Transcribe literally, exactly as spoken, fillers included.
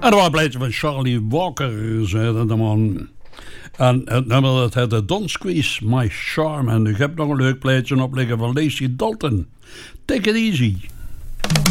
En dat was een plaatje van Charlie Walker, zei de man. En het nummer dat heette Don't Squeeze My Charm. En ik heb nog een leuk plaatje op liggen van Lacey Dalton. Take it easy.